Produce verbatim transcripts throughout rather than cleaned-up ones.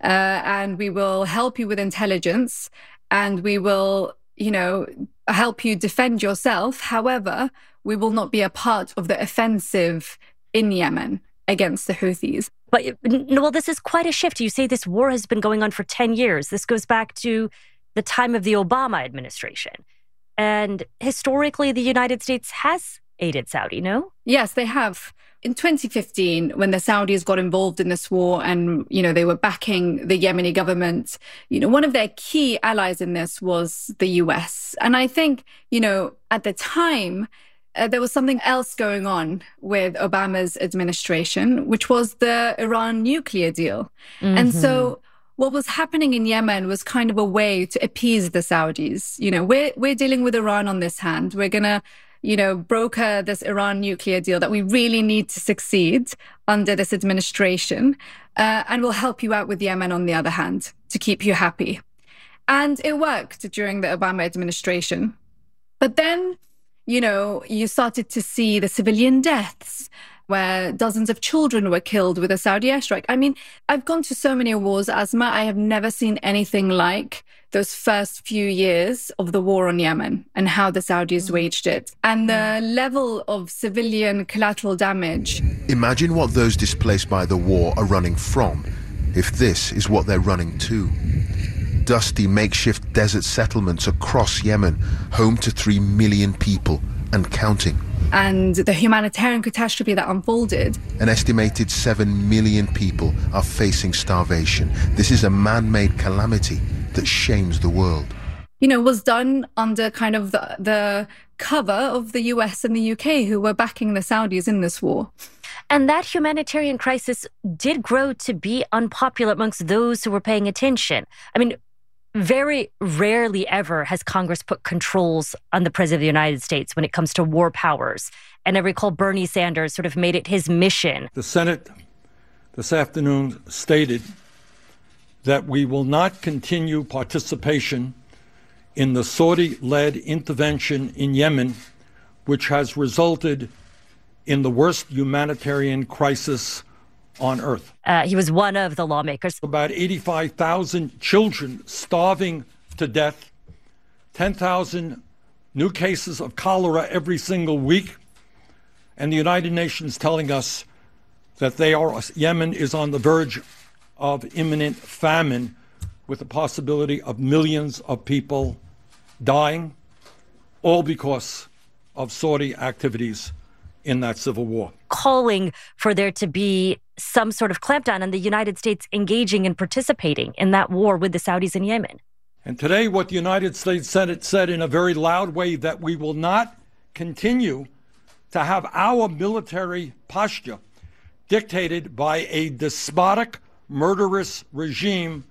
uh, and we will help you with intelligence, and we will, you know, help you defend yourself. However, we will not be a part of the offensive in Yemen against the Houthis. But, well, this is quite a shift. You say this war has been going on for ten years. This goes back to the time of the Obama administration. And historically, the United States has aided Saudi, no? Yes, they have. In twenty fifteen, when the Saudis got involved in this war and, you know, they were backing the Yemeni government, you know, one of their key allies in this was the U S. And I think, you know, at the time, uh, there was something else going on with Obama's administration, which was the Iran nuclear deal. Mm-hmm. And so what was happening in Yemen was kind of a way to appease the Saudis. You know, we're, we're dealing with Iran on this hand. We're going to, you know, broker this Iran nuclear deal that we really need to succeed under this administration. Uh, and we'll help you out with Yemen on the other hand to keep you happy. And it worked during the Obama administration. But then, you know, you started to see the civilian deaths where dozens of children were killed with a Saudi airstrike. I mean, I've gone to so many wars, Asma. I have never seen anything like those first few years of the war on Yemen and how the Saudis waged it. And the level of civilian collateral damage. Imagine what those displaced by the war are running from, if this is what they're running to. Dusty makeshift desert settlements across Yemen, home to three million people and counting. And the humanitarian catastrophe that unfolded. An estimated seven million people are facing starvation. This is a man-made calamity that shames the world. You know, was done under kind of the, the cover of the U S and the U K, who were backing the Saudis in this war. And that humanitarian crisis did grow to be unpopular amongst those who were paying attention. I mean, very rarely ever has Congress put controls on the President of the United States when it comes to war powers. And I recall Bernie Sanders sort of made it his mission. The Senate this afternoon stated that we will not continue participation in the Saudi-led intervention in Yemen, which has resulted in the worst humanitarian crisis on earth. Uh, he was one of the lawmakers. About eighty-five thousand children starving to death, ten thousand new cases of cholera every single week, and the United Nations telling us that they are, Yemen is on the verge of imminent famine, with the possibility of millions of people dying, all because of Saudi activities in that civil war. Calling for there to be some sort of clampdown on the United States engaging and participating in that war with the Saudis in Yemen. And today, what the United States Senate said in a very loud way, that we will not continue to have our military posture dictated by a despotic, murderous regime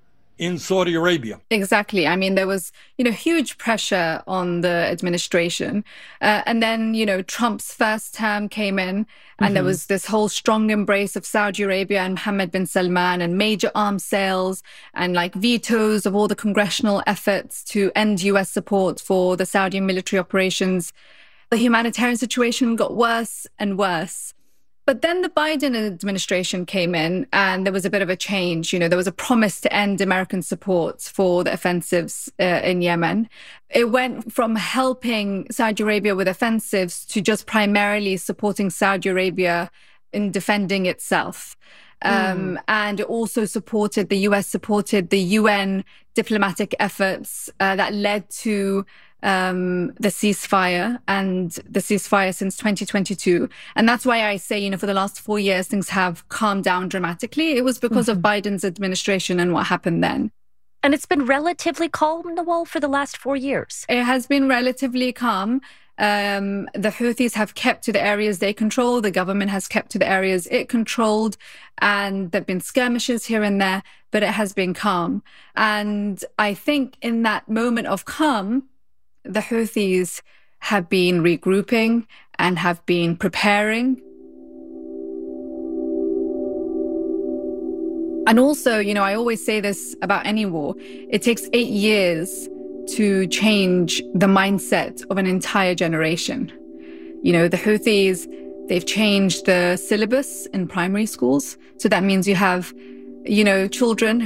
in Saudi Arabia. Exactly. I mean, there was, you know, huge pressure on the administration. Uh, and then, you know, Trump's first term came in and mm-hmm. there was this whole strong embrace of Saudi Arabia and Mohammed bin Salman and major arms sales and like vetoes of all the congressional efforts to end U S support for the Saudi military operations. The humanitarian situation got worse and worse. But then the Biden administration came in and there was a bit of a change. You know, there was a promise to end American support for the offensives uh, in Yemen. It went from helping Saudi Arabia with offensives to just primarily supporting Saudi Arabia in defending itself. Um, mm. And it also supported, the U S supported the U N diplomatic efforts uh, that led to Um, the ceasefire and the ceasefire since twenty twenty-two. And that's why I say, you know, for the last four years, things have calmed down dramatically. It was because mm-hmm. of Biden's administration and what happened then. And it's been relatively calm, Nawal, for the last four years. It has been relatively calm. Um, the Houthis have kept to the areas they control. The government has kept to the areas it controlled. And there have been skirmishes here and there, but it has been calm. And I think in that moment of calm, the Houthis have been regrouping and have been preparing. And also, you know, I always say this about any war, it takes eight years to change the mindset of an entire generation. You know, the Houthis, they've changed the syllabus in primary schools. So that means you have, you know, children